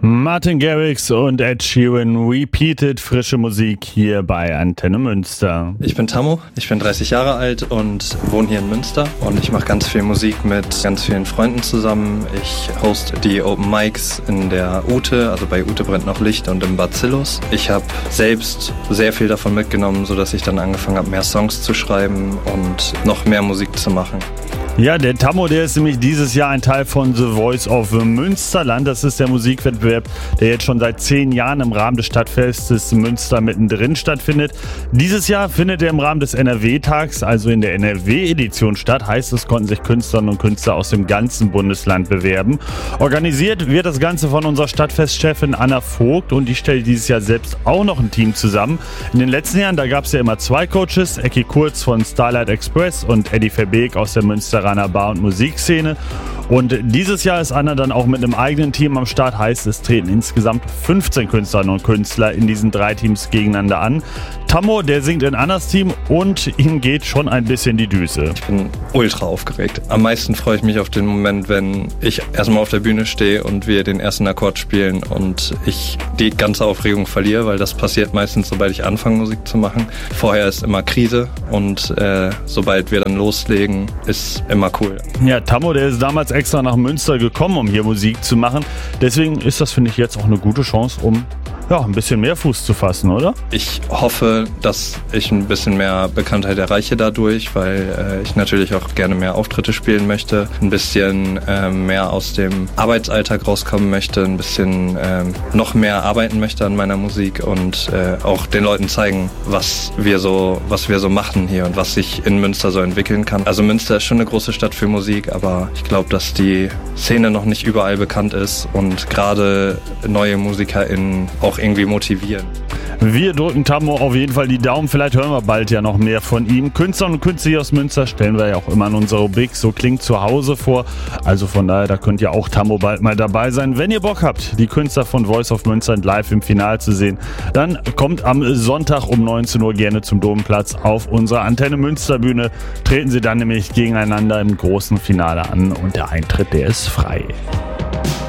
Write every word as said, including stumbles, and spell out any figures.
Martin Garrix und Ed Sheeran repeated frische Musik hier bei Antenne Münster. Ich bin Tammo, ich bin dreißig Jahre alt und wohne hier in Münster und ich mache ganz viel Musik mit ganz vielen Freunden zusammen. Ich hoste die Open Mics in der Ute, also bei Ute brennt noch Licht und im Bacillus. Ich habe selbst sehr viel davon mitgenommen, sodass ich dann angefangen habe, mehr Songs zu schreiben und noch mehr Musik zu machen. Ja, der Tammo, der ist nämlich dieses Jahr ein Teil von The Voice of Münsterland. Das ist der Musikwettbewerb, der jetzt schon seit zehn Jahren im Rahmen des Stadtfestes Münster mittendrin stattfindet. Dieses Jahr findet er im Rahmen des N R W-Tags, also in der N R W-Edition statt. Heißt, es konnten sich Künstlerinnen und Künstler aus dem ganzen Bundesland bewerben. Organisiert wird das Ganze von unserer Stadtfestchefin Anna Vogt und die stellt dieses Jahr selbst auch noch ein Team zusammen. In den letzten Jahren, da gab es ja immer zwei Coaches, Ecki Kurz von Starlight Express und Eddie Verbeek aus der Münster Bar- und Musikszene. Und dieses Jahr ist Anna dann auch mit einem eigenen Team am Start. Heißt, es treten insgesamt fünfzehn Künstlerinnen und Künstler in diesen drei Teams gegeneinander an. Tammo, der singt in Annas Team und ihm geht schon ein bisschen die Düse. Ich bin ultra aufgeregt. Am meisten freue ich mich auf den Moment, wenn ich erstmal auf der Bühne stehe und wir den ersten Akkord spielen und ich die ganze Aufregung verliere, weil das passiert meistens, sobald ich anfange, Musik zu machen. Vorher ist immer Krise und äh, sobald wir dann loslegen, ist immer cool. Ja, Tammo, der ist damals extra nach Münster gekommen, um hier Musik zu machen. Deswegen ist das, finde ich, jetzt auch eine gute Chance, um ja, ein bisschen mehr Fuß zu fassen, oder? Ich hoffe, dass ich ein bisschen mehr Bekanntheit erreiche dadurch, weil äh, ich natürlich auch gerne mehr Auftritte spielen möchte, ein bisschen äh, mehr aus dem Arbeitsalltag rauskommen möchte, ein bisschen äh, noch mehr arbeiten möchte an meiner Musik und äh, auch den Leuten zeigen, was wir so, was wir so machen hier und was sich in Münster so entwickeln kann. Also Münster ist schon eine große Stadt für Musik, aber ich glaube, dass die Szene noch nicht überall bekannt ist und gerade neue MusikerInnen auch irgendwie motivieren. Wir drücken Tammo auf jeden Fall die Daumen. Vielleicht hören wir bald ja noch mehr von ihm. Künstler und Künstler hier aus Münster stellen wir ja auch immer in unserer Rubrik So klingt zu Hause vor. Also von daher, da könnt ihr auch Tammo bald mal dabei sein. Wenn ihr Bock habt, die Künstler von Voice of Münster live im Finale zu sehen, dann kommt am Sonntag um neunzehn Uhr gerne zum Domplatz auf unserer Antenne Münster Bühne. Treten sie dann nämlich gegeneinander im großen Finale an und der Eintritt, der ist frei.